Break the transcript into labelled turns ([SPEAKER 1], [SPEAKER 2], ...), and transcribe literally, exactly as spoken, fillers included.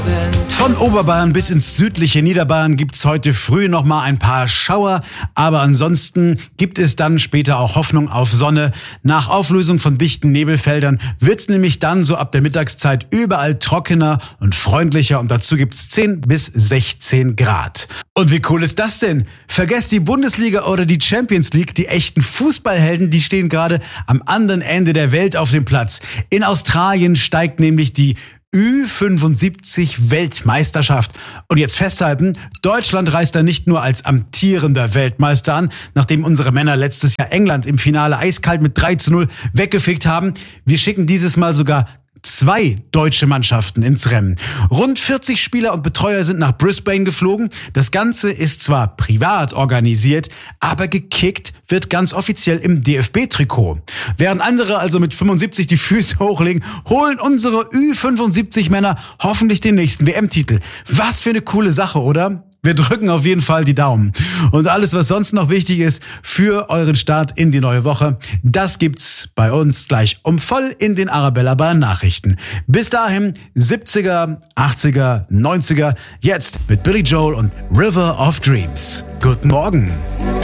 [SPEAKER 1] Von Oberbayern bis ins südliche Niederbayern gibt's heute früh noch mal ein paar Schauer, aber ansonsten gibt es dann später auch Hoffnung auf Sonne. Nach Auflösung von dichten Nebelfeldern wird's nämlich dann so ab der Mittagszeit überall trockener und freundlicher und dazu gibt's zehn bis sechzehn Grad. Und wie cool ist das denn? Vergesst die Bundesliga oder die Champions League, die echten Fußballhelden, die stehen gerade am anderen Ende der Welt auf dem Platz. In Australien steigt nämlich die Ü fünfundsiebzig Weltmeisterschaft. Und jetzt festhalten, Deutschland reist da nicht nur als amtierender Weltmeister an, nachdem unsere Männer letztes Jahr England im Finale eiskalt mit drei zu null weggefegt haben. Wir schicken dieses Mal sogar zwei deutsche Mannschaften ins Rennen. Rund vierzig Spieler und Betreuer sind nach Brisbane geflogen. Das Ganze ist zwar privat organisiert, aber gekickt wird ganz offiziell im D F B-Trikot. Während andere also mit fünfundsiebzig die Füße hochlegen, holen unsere Ü fünfundsiebzig Männer hoffentlich den nächsten W M-Titel. Was für eine coole Sache, oder? Wir drücken auf jeden Fall die Daumen. Und alles, was sonst noch wichtig ist für euren Start in die neue Woche, das gibt's bei uns gleich um voll in den Arabella Bayern Nachrichten. Bis dahin siebziger, achtziger, neunziger, jetzt mit Billy Joel und River of Dreams. Guten Morgen.